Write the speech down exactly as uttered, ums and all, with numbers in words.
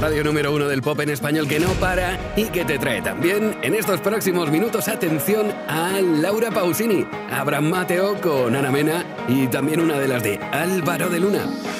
radio número uno del pop en español que no para y que te trae también en estos próximos minutos atención a Laura Pausini, Abraham Mateo con Ana Mena y también una de las de Álvaro de Luna.